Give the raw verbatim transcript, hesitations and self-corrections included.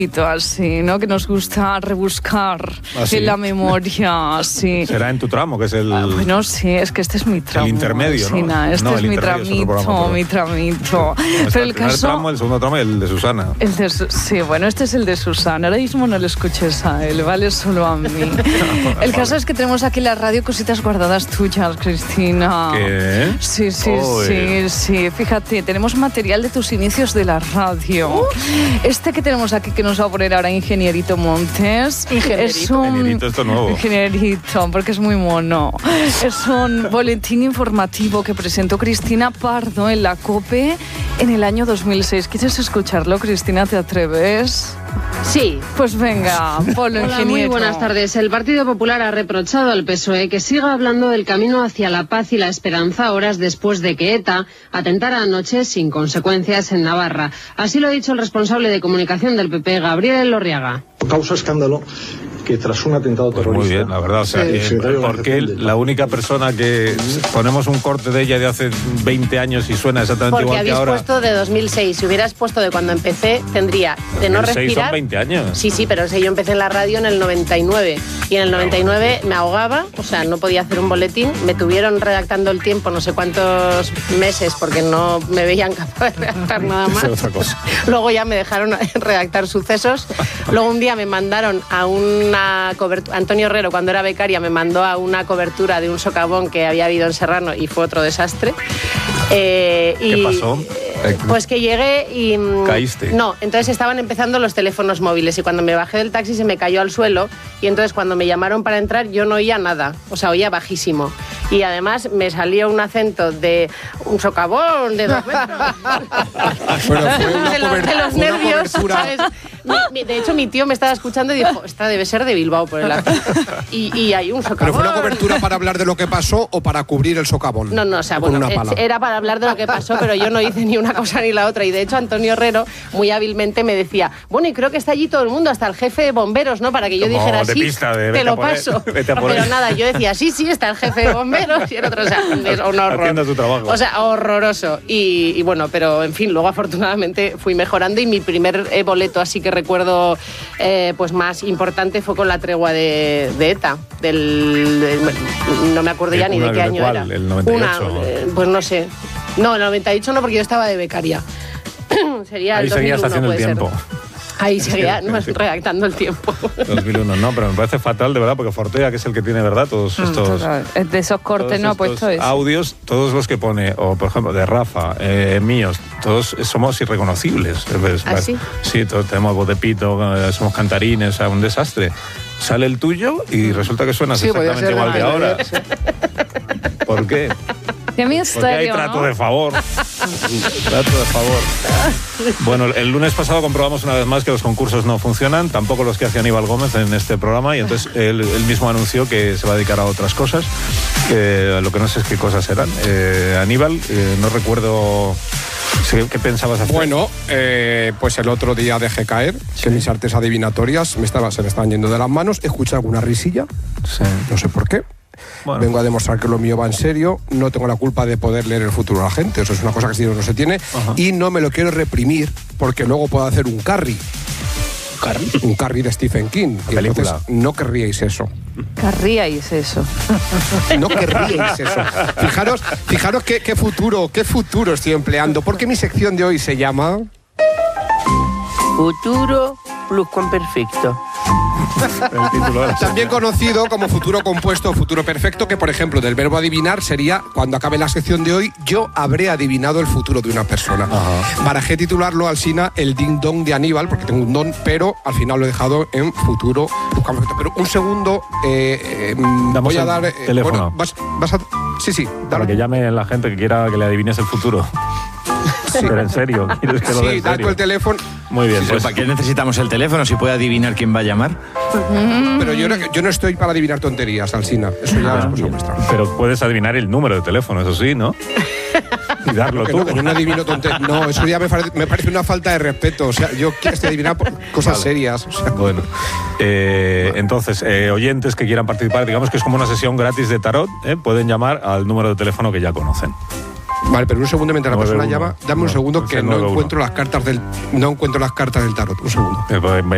así, ¿no? Que nos gusta rebuscar ¿Ah, sí? en la memoria, sí. Será en tu tramo, que es el... Ah, bueno, sí, es que este es mi tramo. El intermedio, ¿no? Sina, este no, es mi tramito, es mi tramito. No, Pero el, el primer caso... tramo, el segundo tramo y el de Susana. El de, sí, bueno, este es el de Susana. Ahora mismo no le escuches a él, vale solo a mí. El caso es que tenemos aquí en la radio cositas guardadas tuyas, Cristina. ¿Qué? Sí, sí, Oy. sí, sí. Fíjate, tenemos material de tus inicios de la radio. Uh. Este que tenemos aquí que nos va a poner ahora Ingenierito Montes. Ingenierito. Es un... Ingenierito, esto nuevo. Ingenierito, porque es muy mono. Es un boletín informativo que presentó Cristina Pardo en la COPE en el año dos mil seis. ¿Quieres escucharlo, Cristina? ¿Te atreves? Sí. Pues venga, ponlo, Hola, ingeniero. muy buenas tardes. El Partido Popular ha reprochado al P S O E que siga hablando del camino hacia la paz y la esperanza horas después de que ETA atentara anoche sin consecuencias en Navarra. Así lo ha dicho el responsable de comunicación del P P, Gabriel Elorriaga. Causa escándalo que tras un atentado Pues terrorista... muy bien, la verdad. O sea, Sí, eh, sí, porque la única persona que ponemos un corte de ella de hace veinte años y suena exactamente Porque igual que habéis ahora. puesto de dos mil seis. Si hubieras puesto de cuando empecé, tendría de no dos mil seis respirar. son veinte años. Sí, sí, pero o sea, yo empecé en la radio en el noventa y nueve. Y en el noventa y nueve me ahogaba, o sea, no podía hacer un boletín. Me tuvieron redactando el tiempo no sé cuántos meses porque no me veían capaz de redactar nada más. Otra cosa. Luego ya me dejaron redactar sucesos. Luego un día me mandaron a una cobertura. Antonio Herrero, cuando era becaria, me mandó a una cobertura de un socavón que había habido en Serrano y fue otro desastre. Eh, ¿Qué y, pasó? eh, Pues que llegué y... ¿Caíste? No, entonces estaban empezando los teléfonos móviles y cuando me bajé del taxi se me cayó al suelo y entonces cuando me llamaron para entrar yo no oía nada, o sea, oía bajísimo. Y además me salió un acento de un socavón de dos metros. Bueno, fue una de, los, cober- de los una nervios, cobertura. ¿sabes? Mi- mi- de hecho, mi tío me estaba escuchando y dijo, esta debe ser de Bilbao por el acento. Y, y hay un ¿Pero socavón. fue una cobertura para hablar de lo que pasó o para cubrir el socavón? No, no, o sea, Con bueno, una pala. era para hablar de lo que pasó, pero yo no hice ni una cosa ni la otra. Y de hecho, Antonio Herrero, muy hábilmente, me decía, bueno, y creo que está allí todo el mundo, hasta el jefe de bomberos, ¿no? Para que yo Como dijera, de sí, pista, de, te vete lo a por él, paso. vete a por Pero él. nada, yo decía, sí, sí, está el jefe de bomberos y el otro, o sea, es un horror. Haciendo tu trabajo. O sea, horroroso. Y, y bueno, pero en fin, luego afortunadamente fui mejorando y mi primer eh, boleto así que recuerdo eh, pues más importante fue con la tregua de, de ETA. Del, del- no me acuerdo ya ni de ¿Una qué de año cuál? era. ¿El noventa y ocho? Una, eh, pues no sé. No, el noventa y ocho no, porque yo estaba de becaria. Sería Ahí el dos mil uno, seguías haciendo el puede ser. tiempo. Ahí seguía no, redactando el tiempo. dos mil uno, no, pero me parece fatal, de verdad, porque Fortea, que es el que tiene, ¿verdad? Todos estos... De esos cortes no ha todos puesto estos eso. audios, todos los que pone, o por ejemplo de Rafa, eh, míos, todos somos irreconocibles. Es- ¿Ah, sí? Sí, todos tenemos voz de pito, eh, somos cantarines, o sea, un desastre. Sale el tuyo y resulta que suenas Sí, podía exactamente ser igual que de ahora. ayer, ¿Por qué? Qué Porque hay misterio, trato ¿no? de favor. Trato de favor. Bueno, el lunes pasado comprobamos una vez más que los concursos no funcionan, tampoco los que hacía Aníbal Gómez en este programa, y entonces él, él mismo anunció que se va a dedicar a otras cosas, que lo que no sé es qué cosas eran. Eh, Aníbal, eh, no recuerdo... ¿Qué, qué pensabas hacer? Bueno, eh, pues el otro día dejé caer que mis artes adivinatorias me estaba, se me estaban yendo de las manos. Escuché alguna risilla, Sí. no sé por qué. Bueno. Vengo a demostrar que lo mío va en serio. No tengo la culpa de poder leer el futuro a la gente. Eso es una cosa que si no se tiene. Ajá. Y no me lo quiero reprimir porque luego puedo hacer un carry. ¿Carry? Un carry de Stephen King. Y película. entonces no querríais eso. Querríais eso. No querríais eso. Fijaros, fijaros qué, qué futuro, qué futuro estoy empleando. Porque mi sección de hoy se llama... Futuro pluscuamperfecto. El título era- También conocido como futuro compuesto o futuro perfecto, que por ejemplo del verbo adivinar sería, cuando acabe la sección de hoy, yo habré adivinado el futuro de una persona. Ajá. Barajé titularlo al Sina el ding dong de Aníbal, porque tengo un don, pero al final lo he dejado en futuro perfecto. Pero un segundo, eh, eh, Damos voy a el dar... eh, teléfono. bueno, vas, vas a... Sí, sí, Para dale. que llame la gente que quiera que le adivines el futuro. Pero en serio, ¿quieres que lo dé Sí, en da serio? con el teléfono. Muy bien, Sí, pues ¿para qué necesitamos el teléfono si puede adivinar quién va a llamar? Pero yo no, yo no estoy para adivinar tonterías, Alsina. Eso ya es cosa vuestra. pero puedes adivinar el número de teléfono, eso sí, ¿no? Y darlo Que tú. no, que yo no adivino tonterías. No, eso ya me parece, me parece una falta de respeto. O sea, yo quiero adivinar por cosas Vale. serias. O sea, Bueno, eh, entonces, eh, oyentes que quieran participar, digamos que es como una sesión gratis de tarot, ¿eh? Pueden llamar al número de teléfono que ya conocen. vale, pero un segundo mientras la nueve persona uno. llama, dame un No, segundo es que el no nueve uno. encuentro las cartas del no encuentro las cartas del tarot. Un segundo. Eh, voy